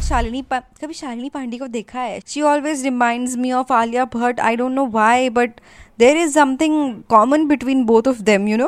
कभी शालिनी पांडे को देखा है? She always reminds me of Alia Bhatt. I don't know why, but there is something common between both of them, you know?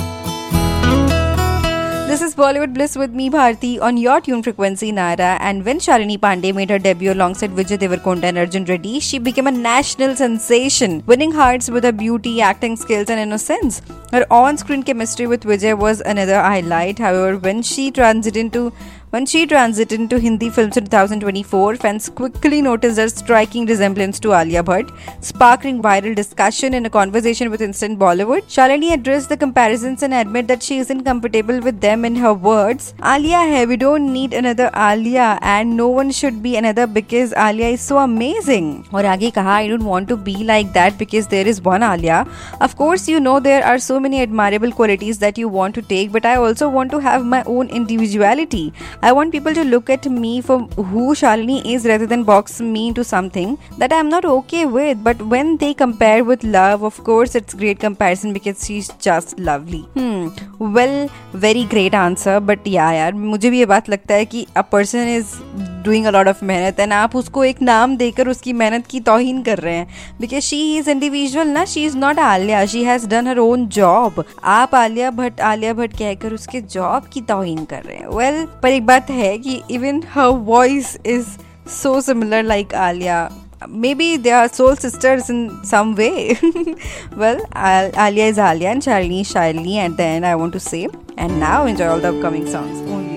This is Bollywood Bliss with me, Bharti, on your tune frequency, Nara. And when Shalini Pandey made her debut alongside Vijay Deverakonda and Arjun Reddy, she became a national sensation, winning hearts with her beauty, acting skills, and innocence. Her on-screen chemistry with Vijay was another highlight. However, when she transited to Hindi films in 2024, fans quickly noticed her striking resemblance to Alia Bhatt, sparking viral discussion in a conversation with Instant Bollywood. Shalini addressed the comparisons and admitted that she isn't comfortable with them. In her words, Alia hai, we don't need another Alia, and no one should be another because Alia is so amazing. और आगे कहा, I don't want to be like that because there is one Alia. Of course, you know there are so many admirable qualities that you want to take, but I also want to have my own individuality. I want people to look at me for who Shalini is rather than box me into something that I'm not okay with. But when they compare with love, of course it's great comparison because she's just lovely. Well, very great answer. But yeah यार, मुझे भी ये बात लगता है कि a person is doing a lot of मेहनत and आप उसको एक नाम देकर उसकी मेहनत की तौहीन कर रहे हैं because she is individual ना, she is not Alia, she has done her own job. आप आलिया भट्ट कहकर उसके जॉब की तौहीन कर रहे हैं. Well, पर एक बात है कि even her voice is so similar like Alia. Maybe they are soul sisters in some way. Well, Alia is Alia and Shalini is Shalini at the end, I want to say. And now enjoy all the upcoming songs.